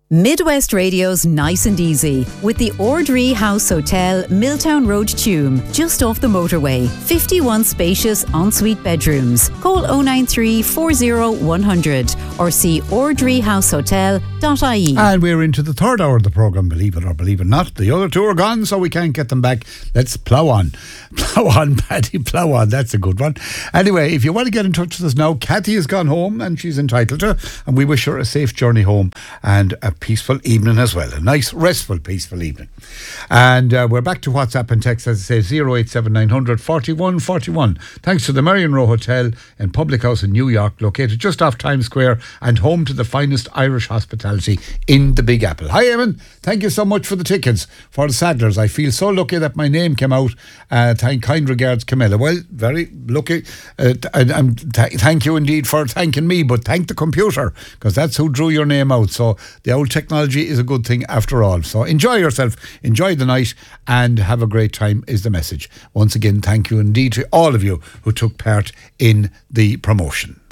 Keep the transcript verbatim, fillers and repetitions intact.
Midwest Radio's Nice and Easy with the Ordree House Hotel, Milltown Road, Tuam, just off the motorway. fifty-one spacious ensuite bedrooms. Call oh nine three, four oh, one hundred or see ordree house hotel dot I E. And we're into the third hour of the programme, believe it or believe it not. The other two are gone, so we can't get them back. Let's plough on. Plough on, Paddy, plough on. That's a good one. Anyway, if you want to get in touch with us now, Kathy has gone home and she's entitled to, and we wish her a safe journey home and a peaceful evening as well. A nice, restful, peaceful evening. And uh, we're back to WhatsApp and text, as I say, oh eight seven nine hundred forty-one forty-one. Thanks to the Marion Row Hotel and Public House in New York, located just off Times Square and home to the finest Irish hospitality in the Big Apple. Hi, Eamon. Thank you so much for the tickets for the Sadlers. I feel so lucky that my name came out. Uh, thank kind regards, Camilla. Well, very lucky. Uh, and, and th- thank you indeed for thanking me, but thank the computer, because that's who drew your name out. So the old technology is a good thing after all. So enjoy yourself, enjoy the night, and have a great time is the message. Once again, thank you indeed to all of you who took part in the promotion.